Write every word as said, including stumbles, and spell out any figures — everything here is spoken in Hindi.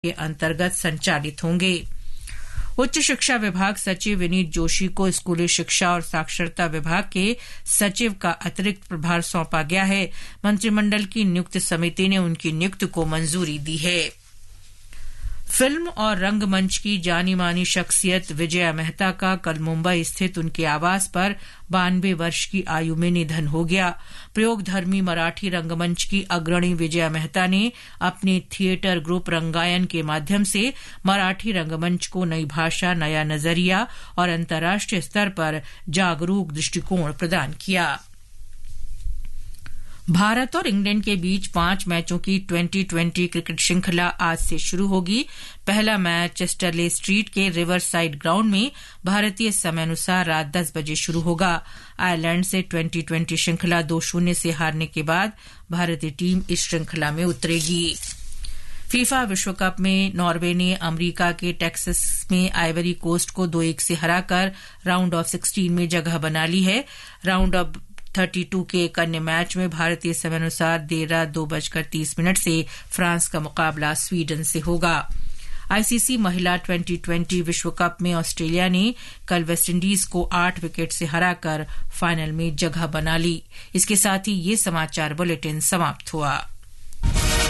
के अंतर्गत संचालित होंगे। उच्च शिक्षा विभाग सचिव विनीत जोशी को स्कूली शिक्षा और साक्षरता विभाग के सचिव का अतिरिक्त प्रभार सौंपा गया है। मंत्रिमंडल की नियुक्ति समिति ने उनकी नियुक्ति को मंजूरी दी है। फिल्म और रंगमंच की जानी मानी शख्सियत विजया मेहता का कल मुंबई स्थित उनके आवास पर बानवे वर्ष की आयु में निधन हो गया। प्रयोगधर्मी मराठी रंगमंच की अग्रणी विजया मेहता ने अपने थिएटर ग्रुप रंगायन के माध्यम से मराठी रंगमंच को नई भाषा, नया नजरिया और अंतर्राष्ट्रीय स्तर पर जागरूक दृष्टिकोण प्रदान किया। भारत और इंग्लैंड के बीच पांच मैचों की ट्वेंटी ट्वेंटी क्रिकेट श्रृंखला आज से शुरू होगी। पहला मैच चेस्टरले स्ट्रीट के रिवर साइड ग्राउंड में भारतीय समयानुसार रात दस बजे शुरू होगा। आयरलैंड से ट्वेंटी ट्वेंटी श्रृंखला दो शून्य से हारने के बाद भारतीय टीम इस श्रृंखला में उतरेगी। फीफा विश्व कप में नॉर्वे ने अमेरिका के टेक्सास में आइवरी कोस्ट को दो एक से हराकर राउंड ऑफ सिक्सटीन में जगह बना ली है। राउंड ऑफ बत्तीस के एक अन्य मैच में भारतीय समयानुसार देर रात दो बजकर तीस मिनट से फ्रांस का मुकाबला स्वीडन से होगा। आईसीसी महिला ट्वेंटी ट्वेंटी विश्व कप में ऑस्ट्रेलिया ने कल वेस्टइंडीज को आठ विकेट से हराकर फाइनल में जगह बना ली। इसके साथ ही ये समाचार बुलेटिन समाप्त हुआ।